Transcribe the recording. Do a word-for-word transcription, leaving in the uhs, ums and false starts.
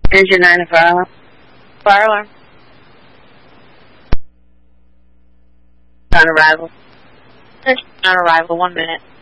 Engine nine to fire alarm. Fire alarm. On arrival. On arrival, one minute.